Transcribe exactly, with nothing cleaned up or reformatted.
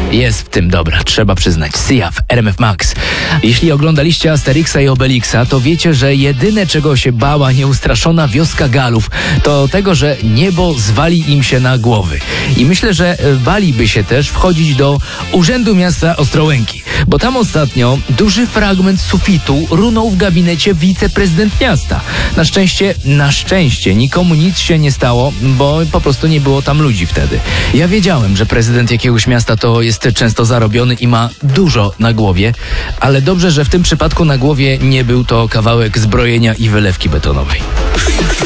Jest w tym dobra, trzeba przyznać. Sia w R M F Max. Jeśli oglądaliście Asterixa i Obelixa, to wiecie, że jedyne czego się bała nieustraszona wioska Galów, to tego, że niebo zwali im się na głowy. I myślę, że baliby się też wchodzić do Urzędu Miasta Ostrołęki, bo tam ostatnio duży fragment sufitu runął w gabinecie wiceprezydent miasta. Na szczęście, na szczęście nikomu nic się nie stało, bo po prostu nie było tam ludzi wtedy. Ja wiedziałem, że prezydent jakiegoś miasta to jest często zarobiony i ma dużo na głowie, ale dobrze, że w tym przypadku na głowie nie był to kawałek zbrojenia i wylewki betonowej.